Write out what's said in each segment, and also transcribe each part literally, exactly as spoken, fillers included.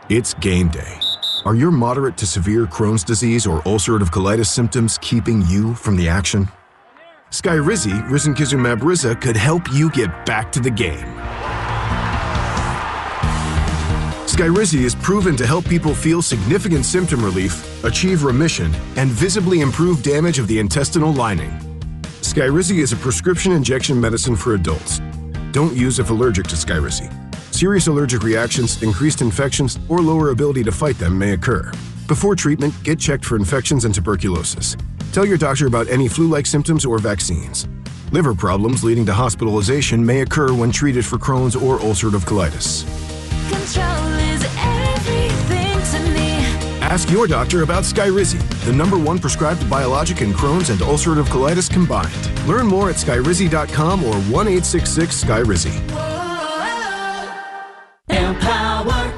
It's game day. Are your moderate to severe Crohn's disease or ulcerative colitis symptoms keeping you from the action? Skyrizi, risankizumab Riza, could help you get back to the game. Skyrizi is proven to help people feel significant symptom relief, achieve remission, and visibly improve damage of the intestinal lining. Skyrizi is a prescription injection medicine for adults. Don't use if allergic to Skyrizi. Serious allergic reactions, increased infections, or lower ability to fight them may occur. Before treatment, get checked for infections and tuberculosis. Tell your doctor about any flu-like symptoms or vaccines. Liver problems leading to hospitalization may occur when treated for Crohn's or ulcerative colitis. Control is everything to me. Ask your doctor about Skyrizi, the number one prescribed biologic in Crohn's and ulcerative colitis combined. Learn more at skyrizi dot com or one eight six six Skyrizi. Empower.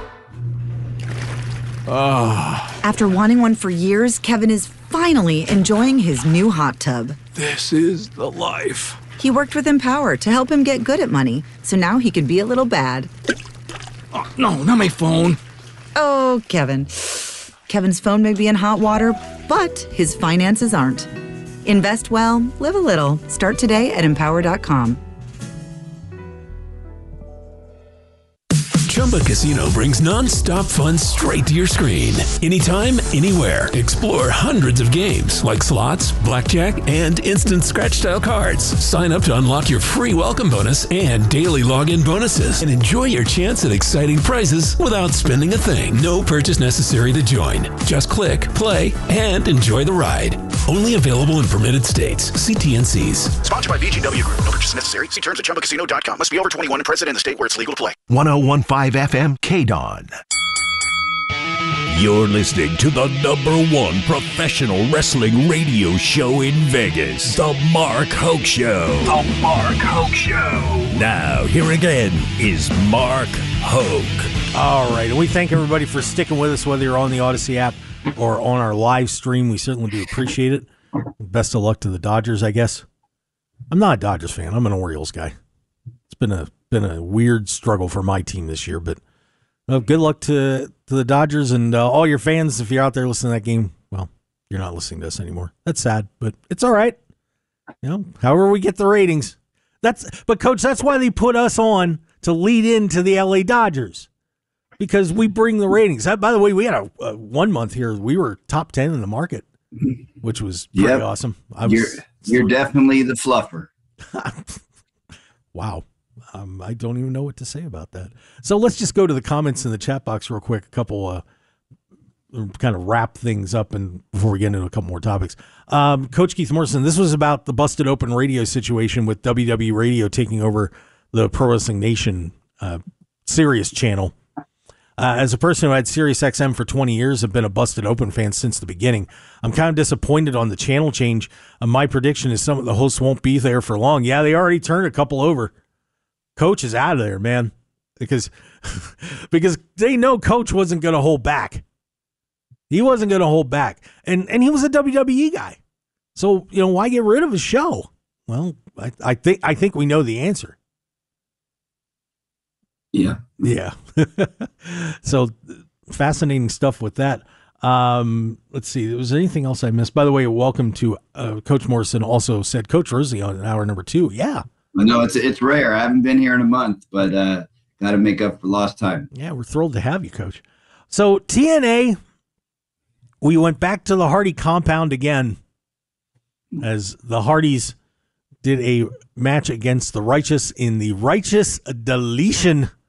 Oh, After wanting one for years, Kevin is finally enjoying his new hot tub. this is the life. He worked with Empower to help him get good at money, so now he can be a little bad. Oh, no, not my phone. Oh, Kevin. Kevin's phone may be in hot water, but his finances aren't. Invest well, live a little. Start today at empower dot com. Chumba Casino brings non-stop fun straight to your screen. Anytime, anywhere. Explore hundreds of games like slots, blackjack, and instant scratch-style cards. Sign up to unlock your free welcome bonus and daily login bonuses. And enjoy your chance at exciting prizes without spending a thing. No purchase necessary to join. Just click, play, and enjoy the ride. Only available in permitted states. See T N Cs. Sponsored by V G W Group. No purchase necessary. See terms at chumba casino dot com. Must be over twenty-one and present in the state where it's legal to play. one oh one point five F M K D O N. You're listening to the number one professional wrestling radio show in Vegas, The Mark Hoke Show. The Mark Hoke Show. Now, here again is Mark Hoke. All right, and we thank everybody for sticking with us, whether you're on the Odyssey app or on our live stream. We certainly do appreciate it. Best of luck to the Dodgers, I guess. I'm not a Dodgers fan. I'm an Orioles guy. It's been a been a weird struggle for my team this year, but uh, good luck to, to the Dodgers and uh, all your fans. If you're out there listening to that game, well, you're not listening to us anymore. That's sad, but it's all right. You know, however we get the ratings. That's but Coach, that's why they put us on to lead into the L A Dodgers. Because we bring the ratings. By the way, we had a, a one month here. We were top ten in the market, which was pretty Yep. awesome. I was, You're you're definitely the fluffer. Wow. Um, I don't even know what to say about that. So let's just go to the comments in the chat box real quick. A couple uh, kind of wrap things up and before we get into a couple more topics. Um, Coach Keith Morrison, this was about the busted open radio situation with W W E Radio taking over the Pro Wrestling Nation uh, Sirius channel. Uh, as a person who had Sirius X M for twenty years, have been a busted open fan since the beginning. I'm kind of disappointed on the channel change. Uh, my prediction is some of the hosts won't be there for long. Yeah, they already turned a couple over. Coach is out of there, man, because because they know Coach wasn't going to hold back. He wasn't going to hold back, and and he was a W W E guy. So you know why get rid of his show? Well, I, I think I think we know the answer. Yeah. Yeah. So fascinating stuff with that. Um, let's see. Was there anything else I missed? By the way, welcome to uh, Coach Morrison. Also said Coach Rosie on hour number two. Yeah. I know it's it's rare. I haven't been here in a month, but uh, got to make up for lost time. Yeah, we're thrilled to have you, Coach. So T N A, we went back to the Hardy compound again as the Hardys did a match against the Righteous in the Righteous Deletion